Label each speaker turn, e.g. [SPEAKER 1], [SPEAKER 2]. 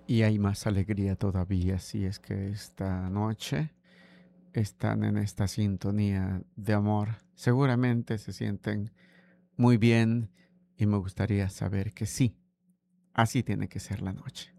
[SPEAKER 1] Y hay más alegría todavía si es que esta noche están en esta sintonía de amor. Seguramente se sienten muy bien y me gustaría saber que sí, así tiene que ser la noche.